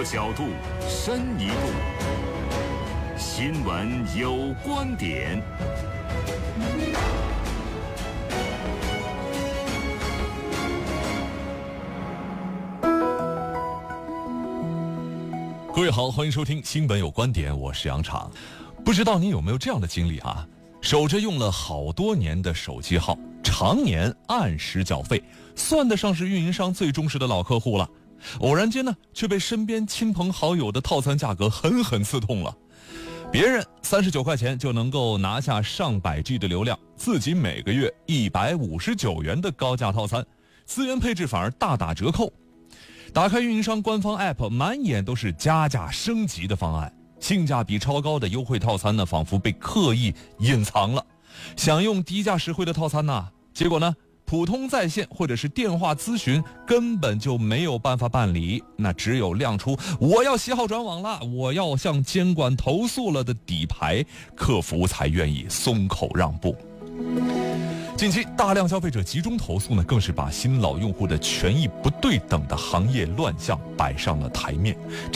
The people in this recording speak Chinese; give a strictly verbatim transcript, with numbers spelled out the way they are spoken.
多角度，深一步。新闻有观点。 各位好，欢迎收听新闻有观点，我是杨昶。不知道你有没有这样的经历啊？守着用了好多年的手机号，常年按时缴费，算得上是运营商最忠实的老客户了。偶然间呢，却被身边亲朋好友的套餐价格狠狠刺痛了。别人三十九块钱就能够拿下上百 G 的流量，自己每个月一百五十九元的高价套餐，资源配置反而大打折扣。打开运营商官方 App， 满眼都是加价升级的方案，性价比超高的优惠套餐呢，仿佛被刻意隐藏了。想用低价实惠的套餐呢，结果呢，普通在线或者是电话咨询根本就没有办法办理，那只有亮出我要携号转网了，我要向监管投诉了的底牌，客服才愿意松口让步。近期大量消费者集中投诉呢，更是把新老用户的权益不对等的行业乱象摆上了台面。